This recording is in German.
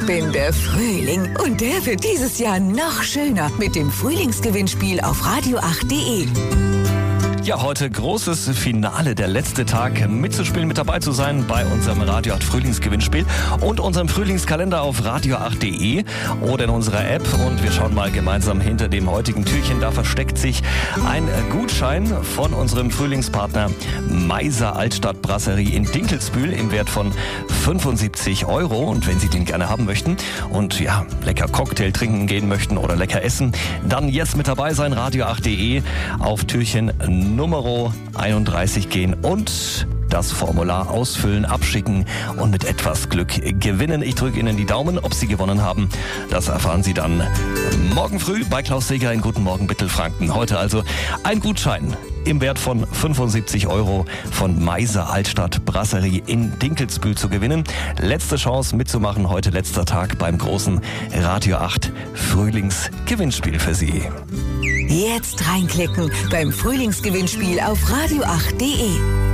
bin der Frühling und der wird dieses Jahr noch schöner mit dem Frühlingsgewinnspiel auf radio8.de. Ja, heute großes Finale, der letzte Tag mitzuspielen, mit dabei zu sein bei unserem Radio 8 Frühlingsgewinnspiel und unserem Frühlingskalender auf radio8.de oder in unserer App. Und wir schauen mal gemeinsam hinter dem heutigen Türchen. Da versteckt sich ein Gutschein von unserem Frühlingspartner Meiser Altstadt Brasserie in Dinkelsbühl im Wert von 75 €. Und wenn Sie den gerne haben möchten und ja, lecker Cocktail trinken gehen möchten oder lecker essen, dann jetzt mit dabei sein, radio8.de auf Türchen Nummer 31 gehen und das Formular ausfüllen, abschicken und mit etwas Glück gewinnen. Ich drücke Ihnen die Daumen. Ob Sie gewonnen haben, das erfahren Sie dann morgen früh bei Klaus Seger in Guten Morgen Mittelfranken. Heute also ein Gutschein im Wert von 75 € von Meiser Altstadt Brasserie in Dinkelsbühl zu gewinnen. Letzte Chance mitzumachen, heute letzter Tag beim großen Radio 8 Frühlingsgewinnspiel für Sie. Jetzt reinklicken beim Frühlingsgewinnspiel auf radio8.de.